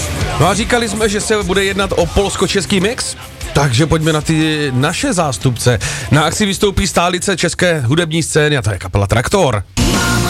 No a říkali jsme, že se bude jednat o polsko-český mix, takže pojďme na ty naše zástupce. Na akci vystoupí stálice české hudební scény a to je kapela Traktor.